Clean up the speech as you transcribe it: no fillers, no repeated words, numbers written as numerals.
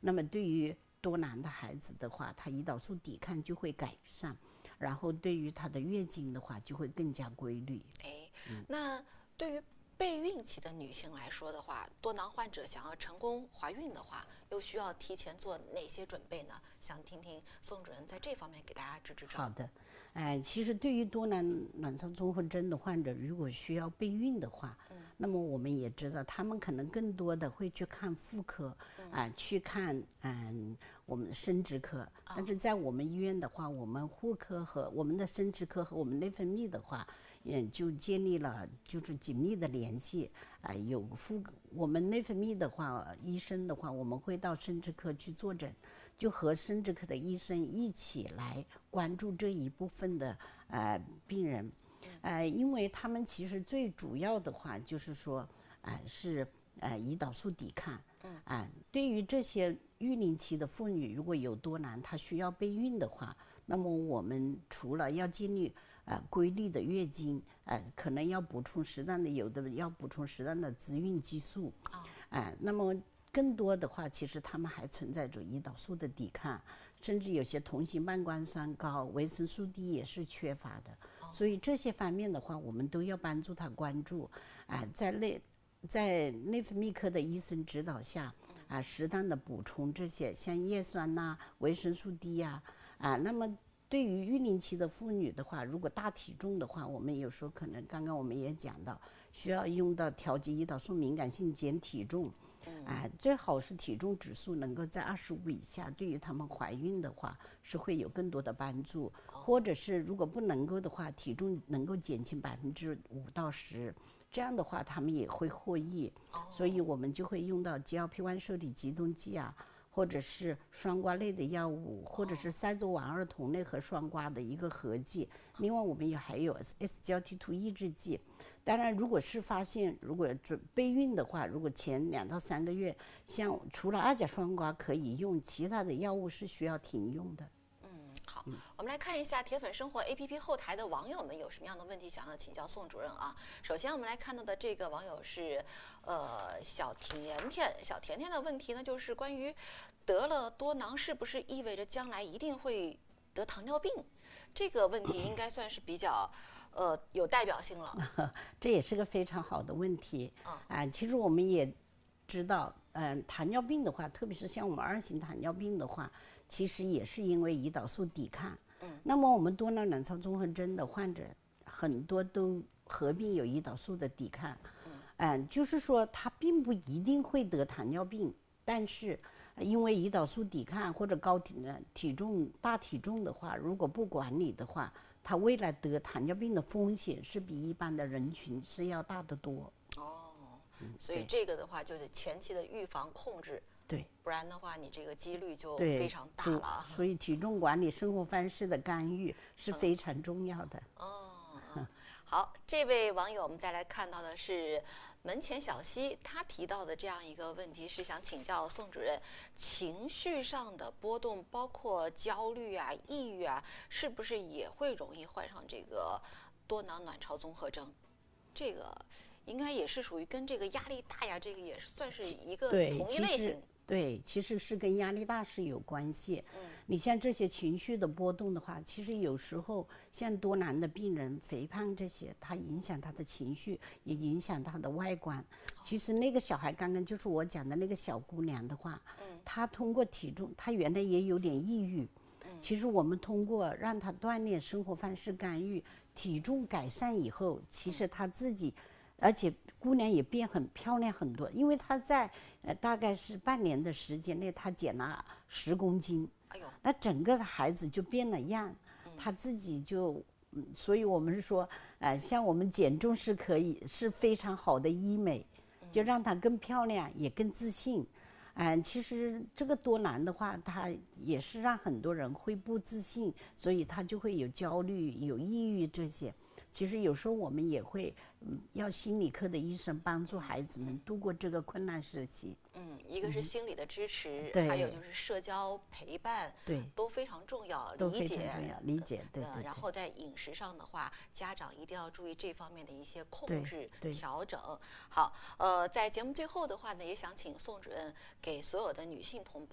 那么对于多囊的孩子的话，他胰岛素抵抗就会改善，然后对于他的月经的话就会更加规律。 那对于备孕期的女性来说的话，多囊患者想要成功怀孕的话，又需要提前做哪些准备呢？想听听宋主任在这方面给大家支招。 好的，其实对于多囊卵巢综合征的患者，如果需要备孕的话，那么我们也知道，他们可能更多的会去看妇科，去看我们生殖科。但是在我们医院的话，我们妇科和我们的生殖科和我们内分泌的话，就建立了就是紧密的联系。我们内分泌的话，医生的话，我们会到生殖科去坐诊，就和生殖科的医生一起来关注这一部分的病人。因为他们其实最主要的话就是说，是胰岛素抵抗。对于这些育龄期的妇女，如果有多囊，她需要备孕的话，那么我们除了要建立规律的月经，可能要补充适当的，有的要补充适当的滋孕激素。那么更多的话，其实他们还存在着胰岛素的抵抗，甚至有些同型半胱酸高、维生素 D 也是缺乏的。所以这些方面的话，我们都要帮助他关注。在内分泌科的医生指导下，适当的补充这些像叶酸呐、维生素 D 呀。那么对于育龄期的妇女的话，如果大体重的话，我们有时候可能刚刚我们也讲到，需要用到调节胰岛素敏感性减体重。最好是体重指数能够在25以下，对于他们怀孕的话是会有更多的帮助。或者是如果不能够的话，体重能够减轻5%到10%，这样的话他们也会获益。所以我们就会用到 GLP-1 受体激动剂或者是双胍类的药物，或者是噻唑烷二酮类和双胍的一个合剂。另外我们还有 SGLT2 抑制剂。当然如果是发现如果准备孕的话，如果前2到3个月，像除了2甲双胍可以用，其他的药物是需要停用的。 好，我们来看一下铁粉生活 APP 后台的网友们有什么样的问题想要请教宋主任啊。首先我们来看到的这个网友是小甜甜的问题呢，就是关于得了多囊是不是意味着将来一定会得糖尿病，这个问题应该算是比较有代表性了。 这也是个非常好的问题。其实我们也知道，糖尿病的话，特别是像我们2型糖尿病的话，其实也是因为胰岛素抵抗。那么我们多囊卵巢综合征的患者很多都合并有胰岛素的抵抗。就是说他并不一定会得糖尿病，但是因为胰岛素抵抗或者大体重的话，如果不管理的话，他未来得糖尿病的风险是比一般的人群是要大得多。 所以这个的话就是前期的预防控制。 对， 不然的话你这个几率就非常大了。 所以体重管理、生活方式的干预是非常重要的。 好，这位网友我们再来看到的是门前小溪，他提到的这样一个问题是想请教宋主任，情绪上的波动，包括焦虑抑郁是不是也会容易患上这个多囊卵巢综合征？这个应该也是属于跟这个压力大这个也算是一个同一类型。 对，其实是跟压力大是有关系。你像这些情绪的波动的话，其实有时候像多囊的病人、肥胖这些，它影响他的情绪，也影响他的外观。其实那个小孩刚刚就是我讲的那个小姑娘的话，她通过体重，她原来也有点抑郁。其实我们通过让她锻炼生活方式干预，体重改善以后，其实她自己。而且姑娘也变很漂亮很多，因为她在大概是半年的时间内，她减了10公斤。那整个的孩子就变了样。她自己就所以我们是说，像我们减重是非常好的医美，就让她更漂亮，也更自信。其实这个多囊的话，它也是让很多人会不自信，所以他就会有焦虑、有抑郁这些。其实有时候我们也会要心理科的医生帮助孩子们度过这个困难时期。 一个是心理的支持，还有就是社交陪伴，都非常重要，理解，对。然后在饮食上的话，家长一定要注意这方面的一些控制、调整。好，在节目最后的话呢，也想请宋主任给所有的女性同胞